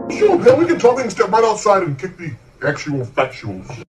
Sure, Bill, we can totally step right outside and kick the actual factuals.